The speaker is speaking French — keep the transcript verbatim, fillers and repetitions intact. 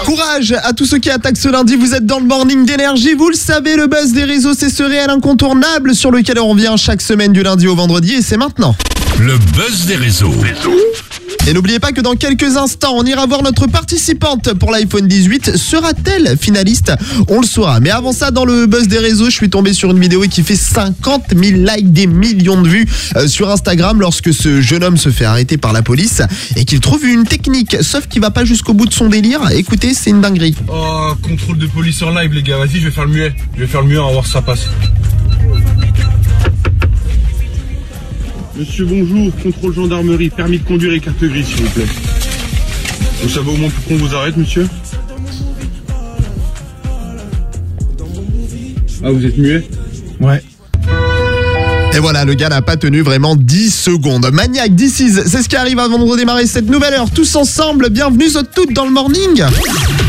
Courage à tous ceux qui attaquent ce lundi, vous êtes dans le morning d'énergie, vous le savez, le buzz des réseaux c'est ce réel incontournable sur lequel on revient chaque semaine du lundi au vendredi et c'est maintenant. Le buzz des réseaux. Et n'oubliez pas que dans quelques instants, on ira voir notre participante pour l'iPhone dix-huit. Sera-t-elle finaliste? On le saura. Mais avant ça, dans le buzz des réseaux, je suis tombé sur une vidéo qui fait cinquante mille likes, des millions de vues euh, sur Instagram lorsque ce jeune homme se fait arrêter par la police et qu'il trouve une technique, sauf qu'il va pas jusqu'au bout de son délire. Écoutez, c'est une dinguerie. Oh, contrôle de police en live, les gars. Vas-y, je vais faire le muet. Je vais faire le muet, on va voir si ça passe. Monsieur, bonjour, contrôle gendarmerie, permis de conduire et carte grise, s'il vous plaît. Vous savez au moins pourquoi on vous arrête, monsieur? Ah, vous êtes muet? Ouais. Et voilà, le gars n'a pas tenu vraiment dix secondes. Maniac, This Is, c'est ce qui arrive avant de redémarrer cette nouvelle heure. Tous ensemble, bienvenue toutes dans le morning.